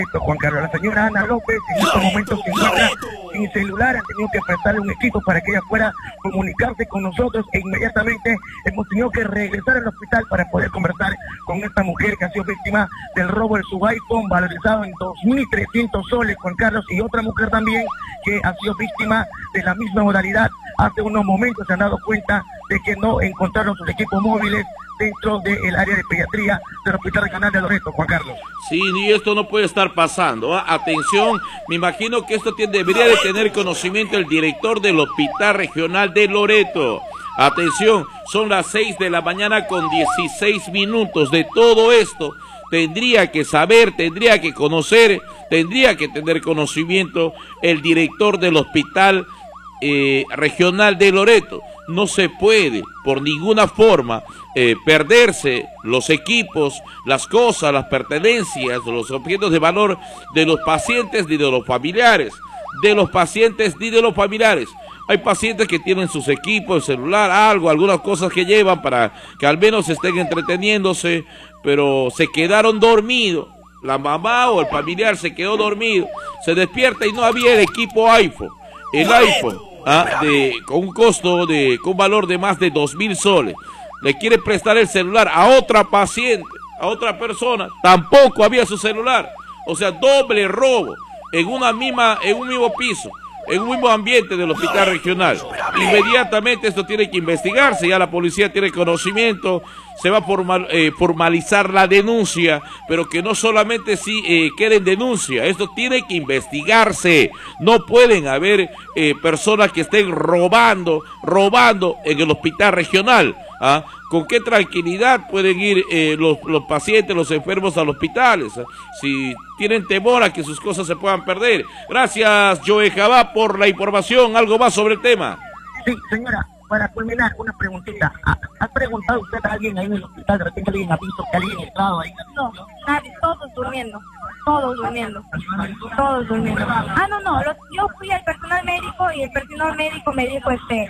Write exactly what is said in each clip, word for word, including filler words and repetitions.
Juan Carlos, la señora Ana López en estos momentos se encuentra sin celular, han tenido que prestarle un equipo para que ella pueda comunicarse con nosotros e inmediatamente hemos tenido que regresar al hospital para poder conversar con esta mujer que ha sido víctima del robo de su iPhone valorizado en dos mil trescientos soles, Juan Carlos, y otra mujer también que ha sido víctima de la misma modalidad. Hace unos momentos se han dado cuenta de que no encontraron sus equipos móviles dentro del área de pediatría del Hospital Regional de Loreto, Juan Carlos. Sí, y esto no puede estar pasando, ¿eh? Atención, me imagino que esto tiene, debería de tener conocimiento el director del Hospital Regional de Loreto. Atención, son las seis de la mañana con dieciséis minutos. De todo esto tendría que saber, tendría que conocer, tendría que tener conocimiento el director del Hospital eh, Regional de Loreto. No se puede por ninguna forma eh, perderse los equipos, las cosas, las pertenencias, los objetos de valor de los pacientes ni de los familiares, de los pacientes ni de los familiares. Hay pacientes que tienen sus equipos, el celular, algo, algunas cosas que llevan para que al menos estén entreteniéndose, pero se quedaron dormidos. La mamá o el familiar se quedó dormido, se despierta y no había el equipo iPhone. El iPhone. Ah, de, con un costo de, con un valor de más de dos mil soles, le quiere prestar el celular a otra paciente, a otra persona, tampoco había su celular, o sea, doble robo, en una misma, en un mismo piso, en un mismo ambiente del hospital regional. Inmediatamente esto tiene que investigarse, ya la policía tiene conocimiento, se va a formal, eh, formalizar la denuncia, pero que no solamente si eh, quede en denuncia, esto tiene que investigarse. No pueden haber eh, personas que estén robando, robando en el hospital regional. ¿Ah? ¿Con qué tranquilidad pueden ir eh, los, los pacientes, los enfermos a los hospitales? ¿Ah? Si tienen temor a que sus cosas se puedan perder. Gracias, Joe Jabá, por la información. ¿Algo más sobre el tema? Sí, señora, para culminar, una preguntita. ¿Ha, ha preguntado usted a alguien ahí en el hospital? ¿De repente alguien ha visto que alguien ha estado ahí? No, nadie, todos durmiendo, todos durmiendo, todos durmiendo. Ah, no, no, los, yo fui al personal médico y el personal médico me dijo este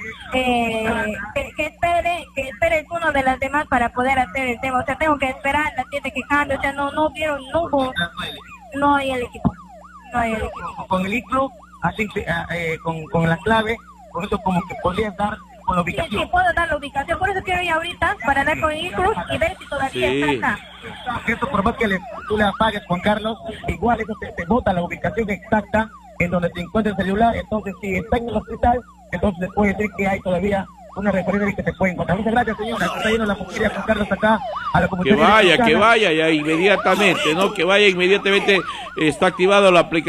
eh, que, que espere, que espere el turno de las demás para poder hacer el tema. O sea, tengo que esperar las siete que cambie. O sea, no, no vieron, no hubo, no hay el equipo, no hay el equipo. Con el iClub, así, eh, con, con la clave, con eso como que podrías dar con la ubicación. Sí, sí, puedo dar la ubicación, por eso quiero ir ahorita para dar con el iClub y ver si todavía sí. está acá. Porque eso por más que le, tú le apagues, Juan Carlos, igual eso te, te bota la ubicación exacta en donde se encuentra el celular. Entonces si está en el hospital, entonces se puede decir que hay todavía una referencia que se puede encontrar. Muchas gracias, señora. Está yendo la mujer Juan Carlos acá a la comunidad. Que vaya, que vaya ya inmediatamente, ¿no? Que vaya inmediatamente, está activado la aplicación.